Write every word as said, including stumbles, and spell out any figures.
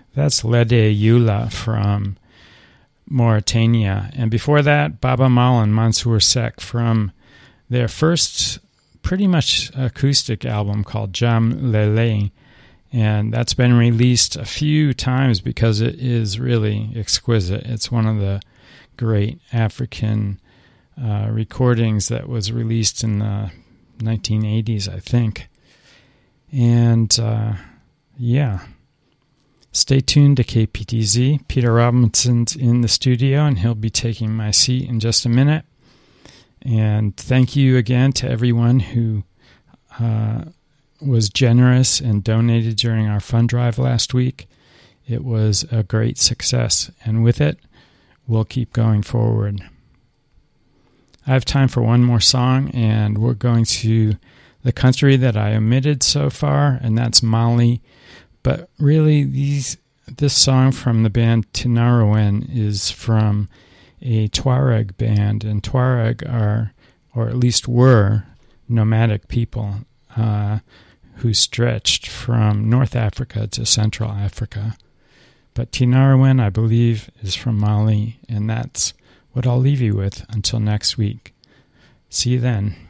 That's Lede Yula from Mauritania. And before that, Baba Mal and Mansour Sek from their first pretty much acoustic album called Jam Lele. And that's been released a few times because it is really exquisite. It's one of the great African uh, recordings that was released in the nineteen eighties, I think. And uh, yeah, stay tuned to K P T Z. Peter Robinson's in the studio, and he'll be taking my seat in just a minute. And thank you again to everyone who uh, was generous and donated during our fund drive last week. It was a great success, and with it, we'll keep going forward. I have time for one more song, and we're going to the country that I omitted so far, and that's Mali. But really, these this song from the band Tinariwen is from a Tuareg band, and Tuareg are, or at least were, nomadic people uh, who stretched from North Africa to Central Africa. But Tinariwen, I believe, is from Mali, and that's what I'll leave you with until next week. See you then.